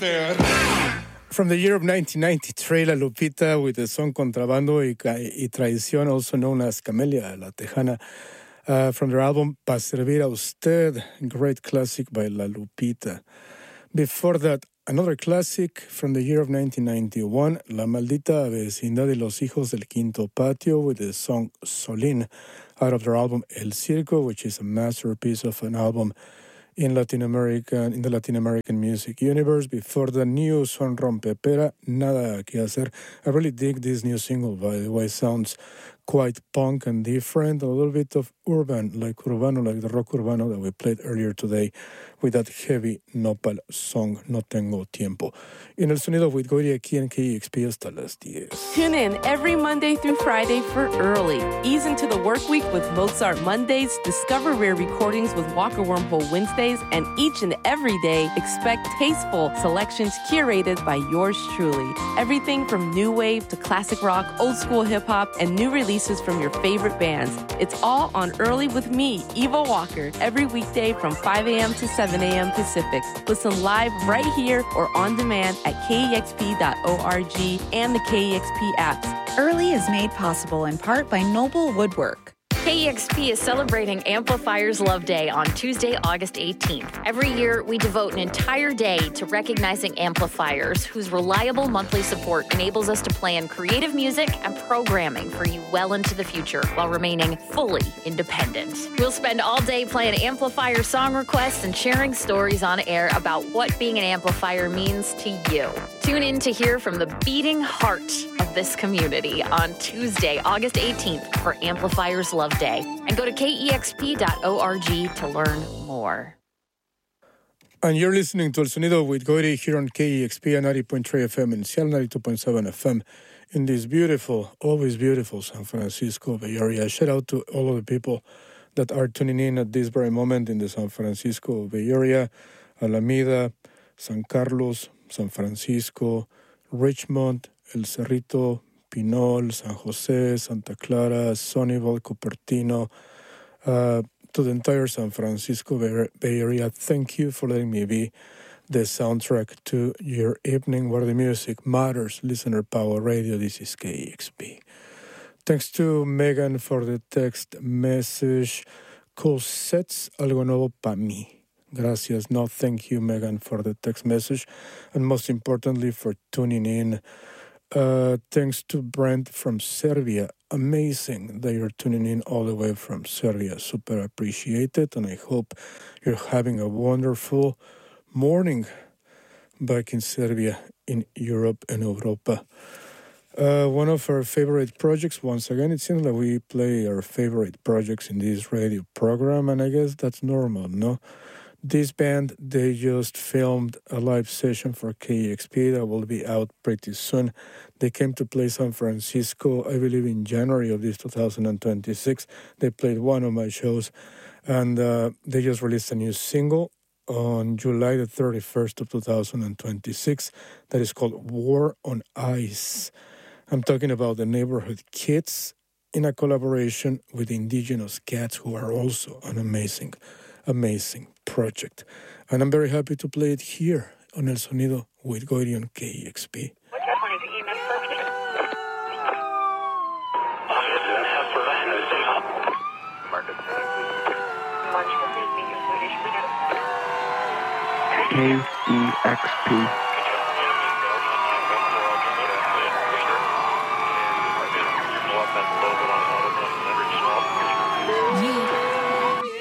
From the year of 1993, La Lupita with the song Contrabando y Traición, also known as Camelia La Tejana, from their album Pa Servir a Usted, great classic by La Lupita. Before that, another classic from the year of 1991, La Maldita Vecindad y los Hijos del Quinto Patio with the song Solín, out of their album El Circo, which is a masterpiece of an album in the Latin American music universe. Before the new Son Rompepera, Nada Que Hacer. I really dig this new single, by the way. Sounds quite punk and different, a little bit of urban, like urbano, like the rock urbano that we played earlier today with that heavy Nopal song, No Tengo Tiempo. En el sonido with Goiri aquí en KEXP hasta las 10. Tune in every Monday through Friday for Early. Ease into the work week with Mozart Mondays, discover rare recordings with Walker Wormhole Wednesdays, and each and every day expect tasteful selections curated by yours truly. Everything from new wave to classic rock, old school hip hop, and new releases from your favorite bands. It's all on Early with me, Eva Walker, every weekday from 5 a.m. to 7 a.m. Pacific. Listen live right here or on demand at KEXP.org and the KEXP apps. Early is made possible in part by Noble Woodwork. KEXP is celebrating Amplifiers Love Day on Tuesday, August 18th. Every year, we devote an entire day to recognizing amplifiers whose reliable monthly support enables us to plan creative music and programming for you well into the future while remaining fully independent. We'll spend all day playing amplifier song requests and sharing stories on air about what being an amplifier means to you. Tune in to hear from the beating heart of this community on Tuesday, August 18th for Amplifiers Love Day, and go to KEXP.org to learn more. And you're listening to El Sonido with Goiri here on KEXP 90.3 FM and Ciel 92.7 FM in this beautiful, always beautiful San Francisco Bay Area. Shout out to all of the people that are tuning in at this very moment in the San Francisco Bay Area, Alameda, San Carlos, San Francisco, Richmond, El Cerrito, Pinol, San Jose, Santa Clara, Sunnyvale, Cupertino, to the entire San Francisco Bay Area. Thank you for letting me be the soundtrack to your evening where the music matters. Listener Power Radio, this is KEXP. Thanks to Megan for the text message. Cosette's algo nuevo pa' mí. Gracias. No, thank you, Megan, for the text message. And most importantly, for tuning in. Thanks to Brent from Serbia. Amazing that you're tuning in all the way from Serbia. Super appreciated, and I hope you're having a wonderful morning back in Serbia, in Europe and Europa. One of our favorite projects, once again, it seems like we play our favorite projects in this radio program, and I guess that's normal, no? This band, they just filmed a live session for KEXP that will be out pretty soon. They came to play San Francisco, I believe, in January of this 2026. They played one of my shows, and they just released a new single on July the 31st of 2026 that is called War on Ice. I'm talking about the Neighborhood Kids in a collaboration with Indigenous Cats, who are also an amazing project. And I'm very happy to play it here on El Sonido with Goiri on KEXP. KEXP.